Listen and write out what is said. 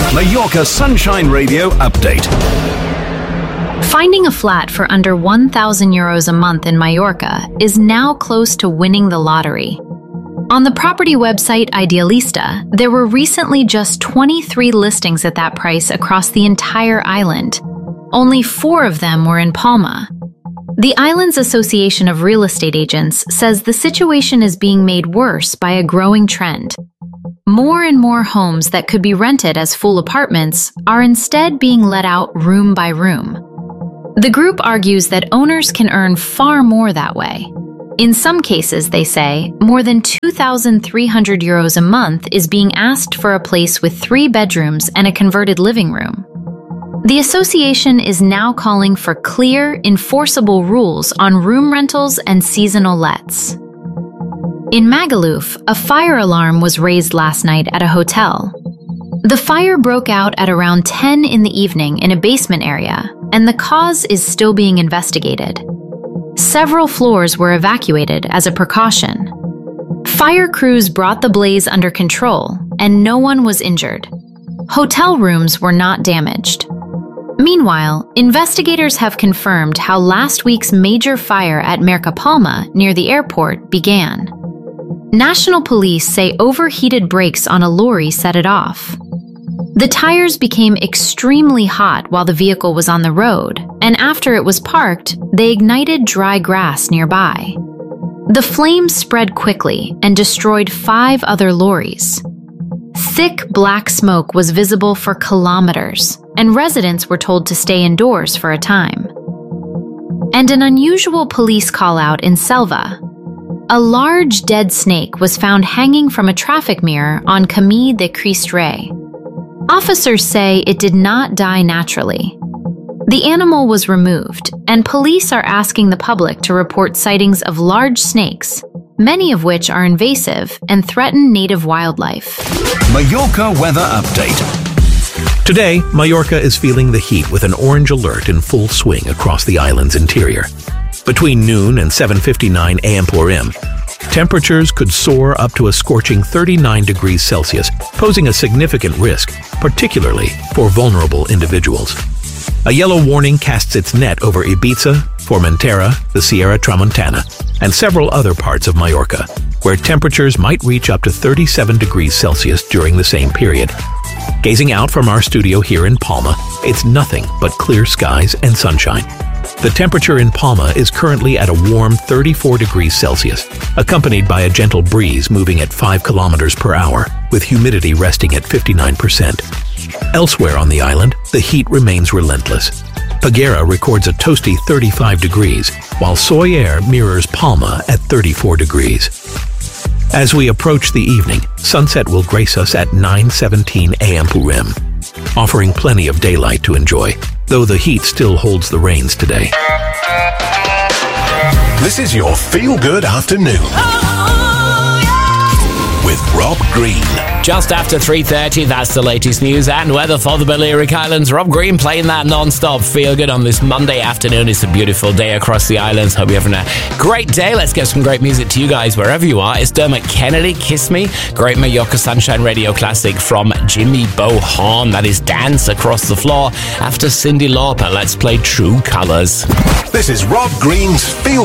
Mallorca Sunshine Radio Update. Finding a flat for under €1,000 a month in Mallorca is now close to winning the lottery. On the property website Idealista, there were recently just 23 listings at that price across the entire island. Only 4 of them were in Palma. The island's Association of Real Estate Agents says the situation is being made worse by a growing trend. More and more homes that could be rented as full apartments are instead being let out room by room. The group argues that owners can earn far more that way. In some cases, they say, more than €2,300 a month is being asked for a place with 3 bedrooms and a converted living room. The association is now calling for clear, enforceable rules on room rentals and seasonal lets. In Magaluf, a fire alarm was raised last night at a hotel. The fire broke out at around 10 in the evening in a basement area, and the cause is still being investigated. Several floors were evacuated as a precaution. Fire crews brought the blaze under control, and no one was injured. Hotel rooms were not damaged. Meanwhile, investigators have confirmed how last week's major fire at Mercapalma near the airport began. National police say overheated brakes on a lorry set it off. The tires became extremely hot while the vehicle was on the road, and after it was parked, they ignited dry grass nearby. The flames spread quickly and destroyed 5 other lorries. Thick black smoke was visible for kilometers, and residents were told to stay indoors for a time. And an unusual police call-out in Selva. A large dead snake was found hanging from a traffic mirror on Camí de Crist Rei. Officers say it did not die naturally. The animal was removed, and police are asking the public to report sightings of large snakes, many of which are invasive and threaten native wildlife. Mallorca Weather Update. Today, Mallorca is feeling the heat with an orange alert in full swing across the island's interior. Between noon and 7:59 a.m. temperatures could soar up to a scorching 39 degrees Celsius, posing a significant risk, particularly for vulnerable individuals. A yellow warning casts its net over Ibiza, Formentera, the Sierra Tramontana, and several other parts of Mallorca, where temperatures might reach up to 37 degrees Celsius during the same period. Gazing out from our studio here in Palma, it's nothing but clear skies and sunshine. The temperature in Palma is currently at a warm 34 degrees Celsius, accompanied by a gentle breeze moving at 5 kilometers per hour, with humidity resting at 59%. Elsewhere on the island, the heat remains relentless. Peguera records a toasty 35 degrees, while Sóller mirrors Palma at 34 degrees. As we approach the evening, sunset will grace us at 9:17 a.m. offering plenty of daylight to enjoy, though the heat still holds the reins today. This is your feel-good afternoon with Rob Green. Just after 3:30, that's the latest news and weather for the Balearic Islands. Rob Green playing that non-stop feel good on this Monday afternoon. It's a beautiful day across the islands. Hope you're having a great day. Let's get some great music to you guys wherever you are. It's Dermot Kennedy, Kiss Me. Great Mallorca Sunshine Radio classic from Jimmy Bohan. That is Dance Across the Floor. After Cyndi Lauper, let's play True Colours. This is Rob Green's Feel